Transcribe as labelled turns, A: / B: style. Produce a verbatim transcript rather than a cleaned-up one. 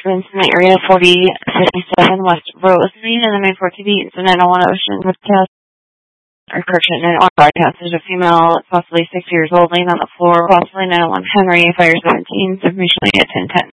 A: residence in the area, forty fifty-seven West Rosemead, in the main port to be eaten, nine oh one Ocean with test or correction, and on broadcast is a female, possibly six years old, laying on the floor, possibly nine oh one Henry, fire seventeen, information at ten ten.